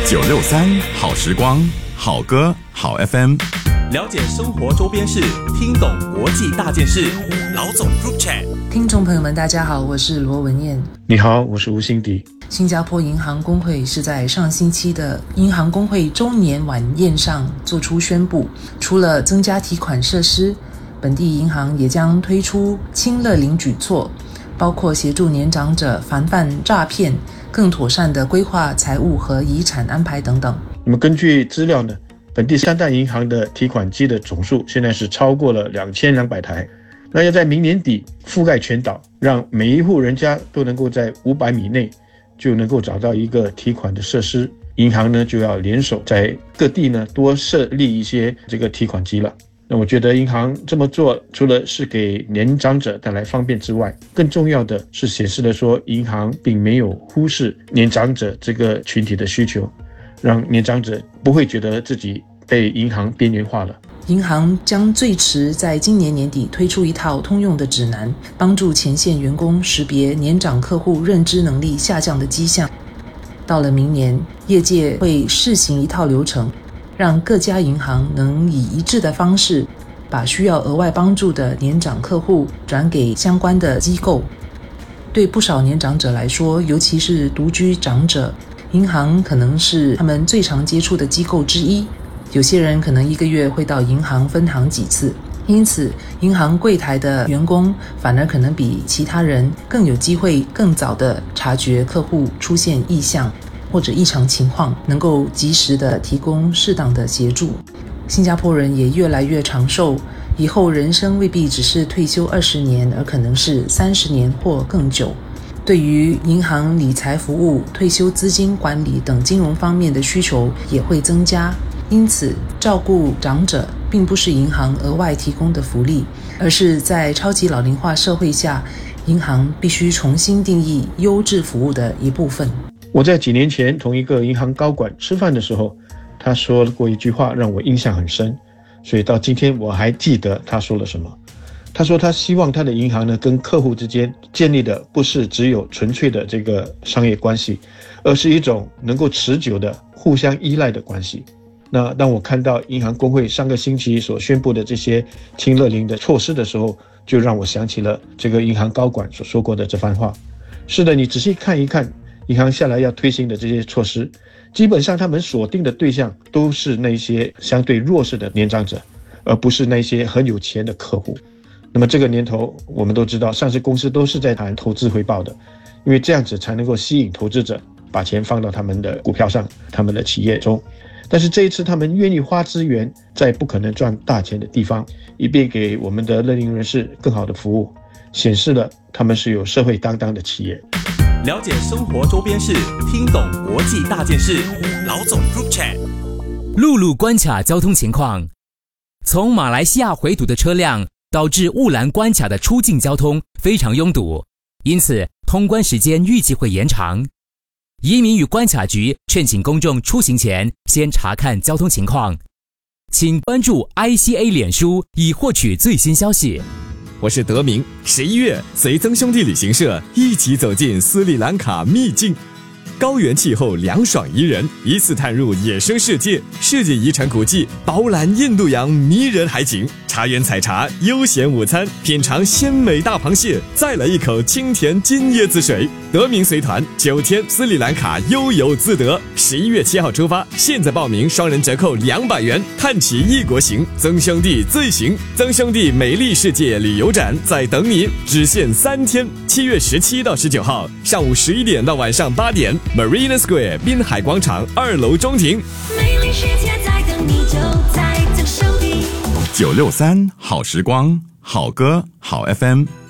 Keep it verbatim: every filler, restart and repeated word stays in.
九六三好时光，好歌好 F M， 了解生活周边事，听懂国际大件事。老总 Group Chat， 听众朋友们，大家好，我是罗文燕。 你好，我是吴欣迪。 新加坡银行工会是在上星期的银行工会周年晚宴上做出宣布，除了增加提款设施，本地银行也将推出亲乐龄举措，包括协助年长者防范诈骗，更妥善的规划财务和遗产安排等等。 那么根据资料呢，本地三大银行的提款机的总数现在是超过了两千两百台，那要在明年底覆盖全岛，让每一户人家都能够在五百米内就能够找到一个提款的设施。银行呢就要联手在各地呢多设立一些这个提款机了。那我觉得银行这么做，除了是给年长者带来方便之外，更重要的是显示了说银行并没有忽视年长者这个群体的需求，让年长者不会觉得自己被银行边缘化了。 银行将最迟在今年年底推出一套通用的指南，帮助前线员工识别年长客户认知能力下降的迹象。到了明年，业界会试行一套流程，让各家银行能以一致的方式把需要额外帮助的年长客户转给相关的机构。对不少年长者来说，尤其是独居长者，银行可能是他们最常接触的机构之一。有些人可能一个月会到银行分行几次，因此银行柜台的员工反而可能比其他人更有机会更早地察觉客户出现异象或者异常情况，能够及时地提供适当的协助。新加坡人也越来越长寿，以后人生未必只是退休二十年，而可能是三十年或更久。对于银行理财服务、退休资金管理等金融方面的需求也会增加，因此照顾长者并不是银行额外提供的福利，而是在超级老龄化社会下，银行必须重新定义优质服务的一部分。 我在几年前同一个银行高管吃饭的时候，他说过一句话让我印象很深，所以到今天我还记得他说了什么。他说他希望他的银行呢跟客户之间建立的不是只有纯粹的这个商业关系，而是一种能够持久的互相依赖的关系。那当我看到银行工会上个星期所宣布的这些亲乐龄的措施的时候，就让我想起了这个银行高管所说过的这番话。是的，你仔细看一看银行下来要推行的这些措施，基本上他们锁定的对象都是那些相对弱势的年长者，而不是那些很有钱的客户。那么这个年头我们都知道，上市公司都是在谈投资回报的，因为这样子才能够吸引投资者把钱放到他们的股票上，他们的企业中。但是这一次他们愿意花资源在不可能赚大钱的地方，以便给我们的乐龄人士更好的服务，显示了他们是有社会担当的企业。 了解生活周边事，听懂国际大件事。老总 Group Chat。 陆路关卡交通情况。从马来西亚回堵的车辆导致雾兰关卡的出境交通非常拥堵，因此通关时间预计会延长。移民与关卡局劝请公众出行前先查看交通情况，请关注 I C A 脸书以获取最新消息。 我是德明，十一月随曾兄弟旅行社一起走进斯里兰卡秘境，高原气候凉爽宜人，一次探入野生世界，世界遗产古迹，饱览印度洋迷人海景，茶园采茶，悠闲午餐，品尝鲜美大螃蟹，再来一口清甜金椰子水。德明随团九天斯里兰卡悠游自得，十一月七号出发，现在报名双人折扣两百元，看齐异国行，曾兄弟最行。曾兄弟美丽世界旅游展在等你，只限三天，七月十七到十九号，上午十一点到晚上八点。Marina Square 滨海广场二楼中庭， 美丽世界在等你，就在曾兄弟。 九六三好时光，好歌好 F M。